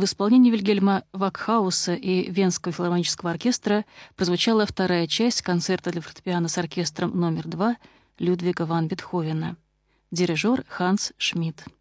В исполнении Вильгельма Вакхауса и Венского филармонического оркестра прозвучала вторая часть концерта для фортепиано с оркестром номер 2 Людвига ван Бетховена. Дирижер Ханс Шмидт.